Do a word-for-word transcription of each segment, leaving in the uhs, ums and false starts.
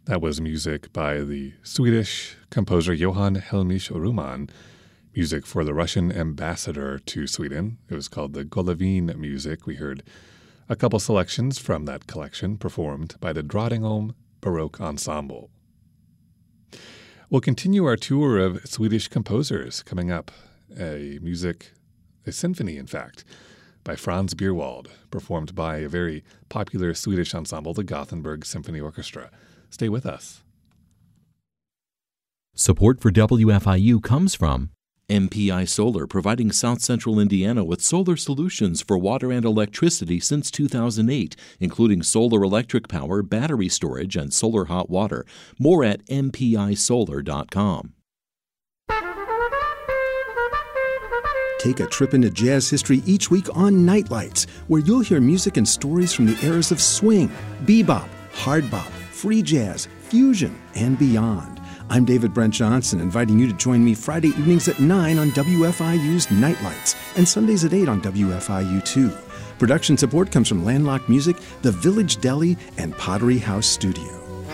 That was music by the Swedish composer Johann Helmich Ruhmann, music for the Russian ambassador to Sweden. It was called the Golovin music. We heard a couple selections from that collection performed by the Drottningholm Baroque Ensemble. We'll continue our tour of Swedish composers coming up. A music, a symphony, in fact, by Franz Bierwald, performed by a very popular Swedish ensemble, the Gothenburg Symphony Orchestra. Stay with us. Support for W F I U comes from M P I Solar, providing South Central Indiana with solar solutions for water and electricity since two thousand eight, including solar electric power, battery storage, and solar hot water. More at m p i solar dot com. Take a trip into jazz history each week on Nightlights, where you'll hear music and stories from the eras of swing, bebop, hard bop, free jazz, fusion, and beyond. I'm David Brent Johnson, inviting you to join me Friday evenings at nine on W F I U's Nightlights and Sundays at eight on W F I U two. Production support comes from Landlocked Music, The Village Deli, and Pottery House Studio.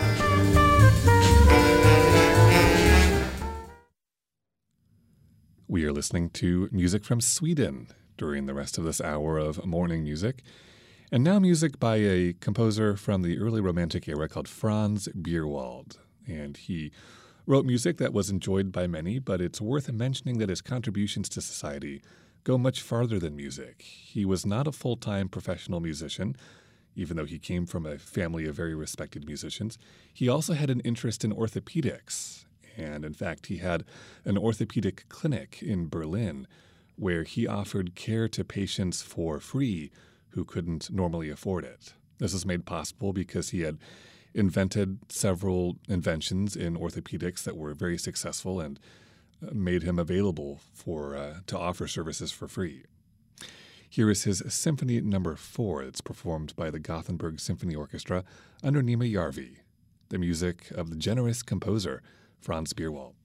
We are listening to music from Sweden during the rest of this hour of morning music. And now music by a composer from the early Romantic era called Franz Bierwald. And he wrote music that was enjoyed by many, but it's worth mentioning that his contributions to society go much farther than music. He was not a full-time professional musician, even though he came from a family of very respected musicians. He also had an interest in orthopedics. And in fact, he had an orthopedic clinic in Berlin where he offered care to patients for free who couldn't normally afford it. This was made possible because he had invented several inventions in orthopedics that were very successful and made him available for uh, to offer services for free. Here is his Symphony Number Four that's performed by the Gothenburg Symphony Orchestra under Nima Järvi, the music of the generous composer Franz Bierwald.